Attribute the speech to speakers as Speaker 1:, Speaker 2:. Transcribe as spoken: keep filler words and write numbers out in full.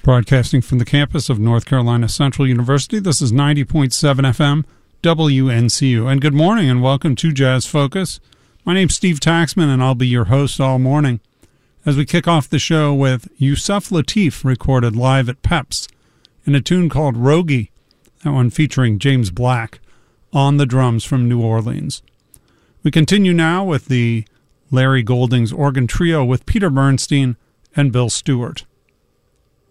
Speaker 1: Broadcasting from the campus of North Carolina Central University, this is ninety point seven F M W N C U. And good morning and welcome to Jazz Focus. My name's Steve Taxman and I'll be your host all morning as we kick off the show with Yusef Lateef, recorded live at Peps in a tune called Rogie, that one featuring James Black on the drums from New Orleans. We continue now with the Larry Goldings Organ Trio with Peter Bernstein and Bill Stewart.